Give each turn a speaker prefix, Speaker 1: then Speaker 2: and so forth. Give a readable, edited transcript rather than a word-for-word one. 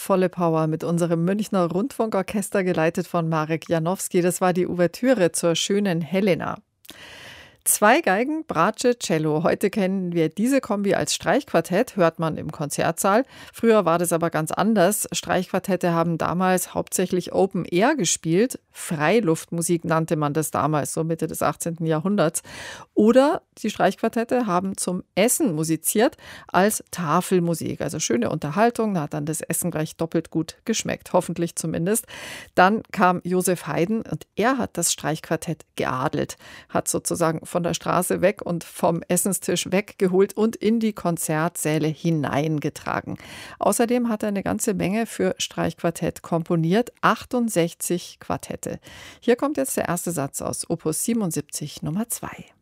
Speaker 1: volle Power mit unserem Münchner Rundfunkorchester, geleitet von Marek Janowski. Das war die Ouvertüre zur schönen Helena. 2 Geigen, Bratsche, Cello. Heute kennen wir diese Kombi als Streichquartett, hört man im Konzertsaal. Früher war das aber ganz anders. Streichquartette haben damals hauptsächlich Open Air gespielt. Freiluftmusik nannte man das damals, so Mitte des 18. Jahrhunderts. Oder die Streichquartette haben zum Essen musiziert als Tafelmusik. Also schöne Unterhaltung, da hat dann das Essen gleich doppelt gut geschmeckt, hoffentlich zumindest. Dann kam Josef Haydn und er hat das Streichquartett geadelt, hat sozusagen von der Straße weg und vom Essenstisch weggeholt und in die Konzertsäle hineingetragen. Außerdem hat er eine ganze Menge für Streichquartett komponiert, 68 Quartette. Hier kommt jetzt der erste Satz aus Opus 77 Nummer 2.